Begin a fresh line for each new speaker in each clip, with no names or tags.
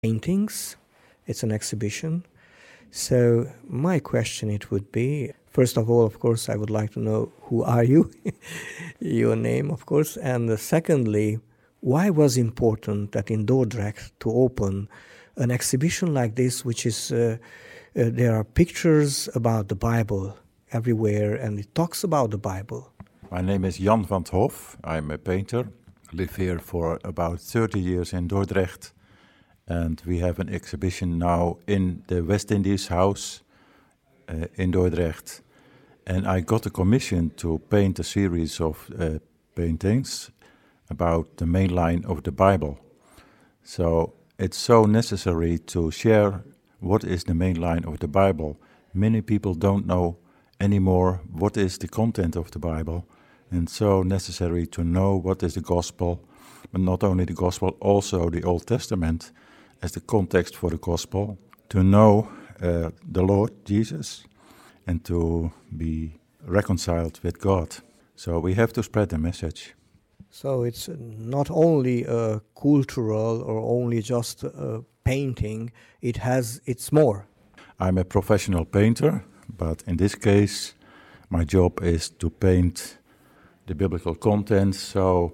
paintings. It's an exhibition. So my question it would be, first of all, of course, I would like to know who are you, your name, of course, and secondly, why was important that in Dordrecht to open an exhibition like this, which is, there are pictures about the Bible everywhere, and it talks about the Bible.
My name is Jan van 't Hof. I'm a painter. I live here for about 30 years in Dordrecht. And we have an exhibition now in the West Indies House in Dordrecht. And I got a commission to paint a series of paintings about the main line of the Bible. So it's so necessary to share what is the main line of the Bible. Many people don't know anymore what is the content of the Bible. And so necessary to know what is the gospel, but not only the gospel, also the Old Testament as the context for the gospel, to know the Lord Jesus and to be reconciled with God. So we have to spread the message.
So it's not only a cultural or only just a painting, it's more.
I'm a professional painter, but in this case, my job is to paint the biblical content, so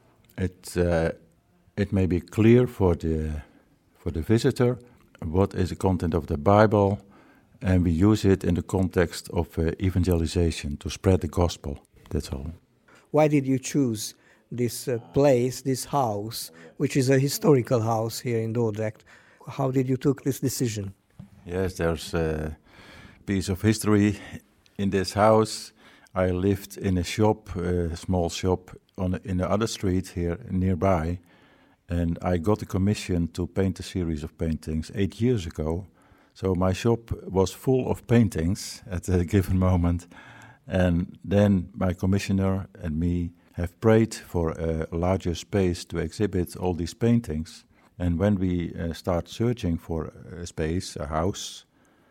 it may be clear for the visitor what is the content of the Bible, and we use it in the context of evangelization to spread the gospel. That's all.
Why did you choose this place, this house, which is a historical house here in Dordrecht? How did you take this decision?
Yes, there's a piece of history in this house. I lived in a shop, a small shop in the other street here nearby, and I got a commission to paint a series of paintings 8 years ago. So my shop was full of paintings at a given moment. And then my commissioner and me have prayed for a larger space to exhibit all these paintings. And when we start searching for a space, a house,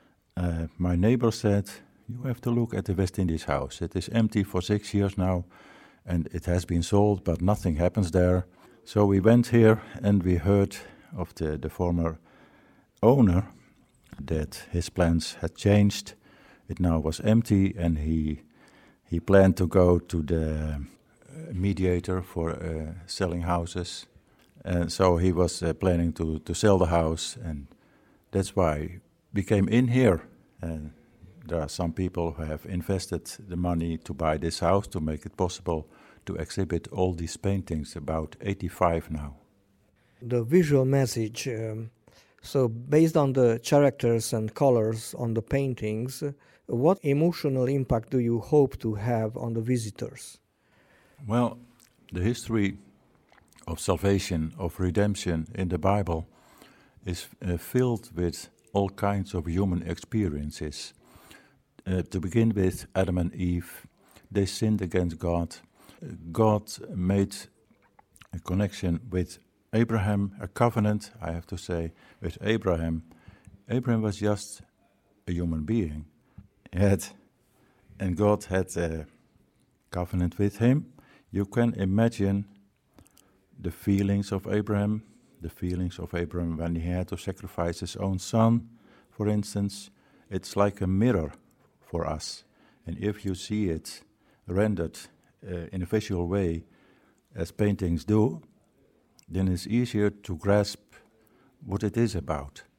my neighbor said, "You have to look at the West Indies house. It is empty for 6 years now, and it has been sold, but nothing happens there." So we went here and we heard of the former owner that his plans had changed. It now was empty, and he planned to go to the mediator for selling houses. And so he was planning to sell the house, and that's why we came in here. And there are some people who have invested the money to buy this house to make it possible to exhibit all these paintings, about 85 now.
The visual message, so based on the characters and colors on the paintings, what emotional impact do you hope to have on the visitors?
Well, the history of salvation, of redemption in the Bible is filled with all kinds of human experiences. To begin with, Adam and Eve, they sinned against God. God made a connection with Abraham, a covenant, I have to say, with Abraham. Abraham was just a human being. And God had a covenant with him. You can imagine the feelings of Abraham when he had to sacrifice his own son, for instance. It's like a mirror for us. And if you see it rendered in a visual way, as paintings do, then it's easier to grasp what it is about.